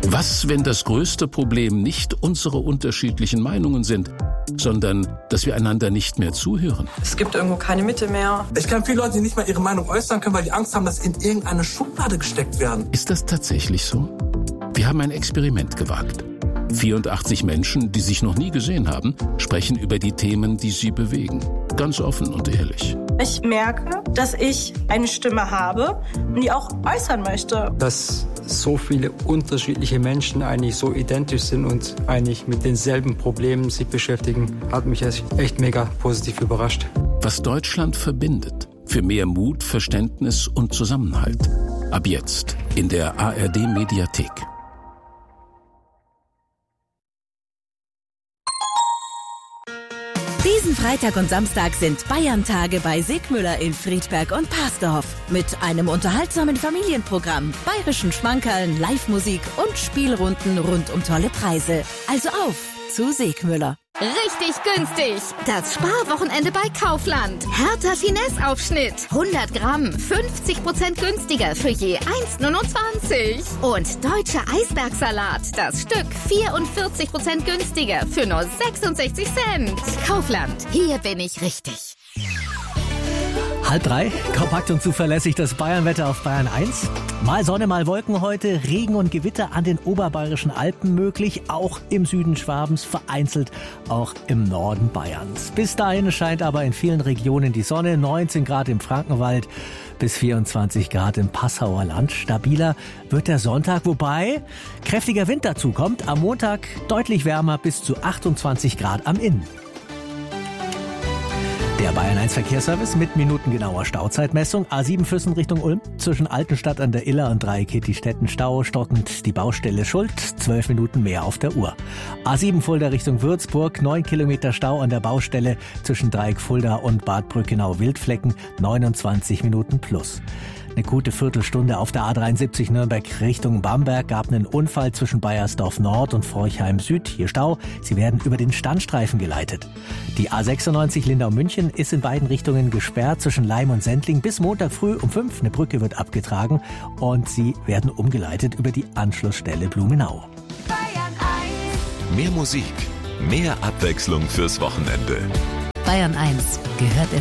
Was, wenn das größte Problem nicht unsere unterschiedlichen Meinungen sind, sondern dass wir einander nicht mehr zuhören? Es gibt irgendwo keine Mitte mehr. Ich kenne viele Leute, die nicht mal ihre Meinung äußern können, weil die Angst haben, dass sie in irgendeine Schublade gesteckt werden. Ist das tatsächlich so? Wir haben ein Experiment gewagt. 84 Menschen, die sich noch nie gesehen haben, sprechen über die Themen, die sie bewegen. Ganz offen und ehrlich. Ich merke, dass ich eine Stimme habe und die auch äußern möchte. Dass so viele unterschiedliche Menschen eigentlich so identisch sind und eigentlich mit denselben Problemen sich beschäftigen, hat mich echt mega positiv überrascht. Was Deutschland verbindet. Für mehr Mut, Verständnis und Zusammenhalt. Ab jetzt in der ARD-Mediathek. Diesen Freitag und Samstag sind Bayern-Tage bei Segmüller in Friedberg und Parsdorf. Mit einem unterhaltsamen Familienprogramm, bayerischen Schmankerln, Live-Musik und Spielrunden rund um tolle Preise. Also auf zu Segmüller. Richtig günstig. Das Sparwochenende bei Kaufland. Hertha Finesse-Aufschnitt. 100 Gramm, 50% günstiger für je 1,29. Und deutscher Eisbergsalat. Das Stück 44% günstiger für nur 66 Cent. Kaufland. Hier bin ich richtig. 2:30, kompakt und zuverlässig das Bayernwetter auf Bayern 1. Mal Sonne, mal Wolken heute, Regen und Gewitter an den oberbayerischen Alpen möglich, auch im Süden Schwabens, vereinzelt auch im Norden Bayerns. Bis dahin scheint aber in vielen Regionen die Sonne, 19 Grad im Frankenwald bis 24 Grad im Passauer Land. Stabiler wird der Sonntag, wobei kräftiger Wind dazu kommt. Am Montag deutlich wärmer bis zu 28 Grad am Inn. Der Bayern 1 Verkehrsservice mit minutengenauer Stauzeitmessung. A7 Füssen Richtung Ulm. Zwischen Altenstadt an der Iller und Dreieck-Kittistetten Stau. Stockend die Baustelle Schuld. 12 Minuten mehr auf der Uhr. A7 Fulda Richtung Würzburg. 9 Kilometer Stau an der Baustelle zwischen Dreieck Fulda und Bad Brückenau-Wildflecken. 29 Minuten plus. Eine gute Viertelstunde auf der A73 Nürnberg Richtung Bamberg gab einen Unfall zwischen Baiersdorf Nord und Forchheim Süd. Hier Stau. Sie werden über den Standstreifen geleitet. Die A96 Lindau-München ist in beiden Richtungen gesperrt zwischen Leim und Sendling bis Montag früh um 5. Eine Brücke wird abgetragen und sie werden umgeleitet über die Anschlussstelle Blumenau. Bayern 1. Mehr Musik, mehr Abwechslung fürs Wochenende. Bayern 1 gehört